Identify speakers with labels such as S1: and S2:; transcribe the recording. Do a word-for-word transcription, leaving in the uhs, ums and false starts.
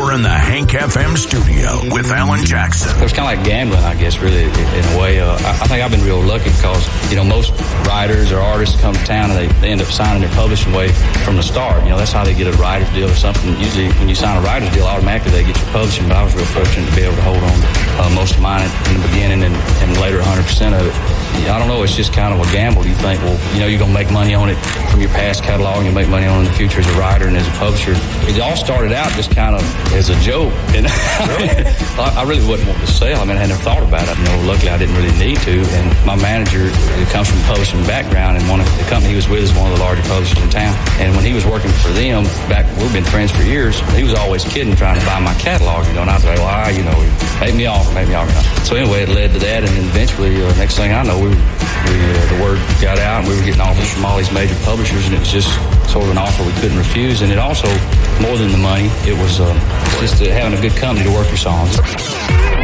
S1: We're in the Hank F M studio with Alan Jackson.
S2: It was kind of like gambling, I guess, really, in a way. Uh, I, I think I've been real lucky because, you know, most writers or artists come to town and they, they end up signing their publishing way from the start. You know, that's how they get a writer's deal or something. Usually when you sign a writer's deal, automatically they get your publishing, but I was real fortunate to be able to hold on to uh, most of mine in the beginning and, and later one hundred percent of it. I don't know, it's just kind of a gamble. You think, well, you know, you're going to make money on it from your past catalog, and you'll make money on it in the future as a writer and as a publisher. It all started out just kind of as a joke, and I really wasn't wanting to sell. I mean, I had never thought about it. You know, luckily I didn't really need to, and my manager, who comes from a publishing background, and one of the company he was with is one of the largest publishers in town, and when he was working for them, back, we've been friends for years, he was always kidding, trying to buy my catalog, you know, and I was like, well, I, you know, make me offer, make me offer. So anyway, it led to that, and then eventually, uh, next thing I know, we, we uh, the word got out, and we were getting offers from all these major publishers, and it was just sort of an offer we couldn't refuse. And it also, more than the money, it was uh, just uh, having a good company to work your songs.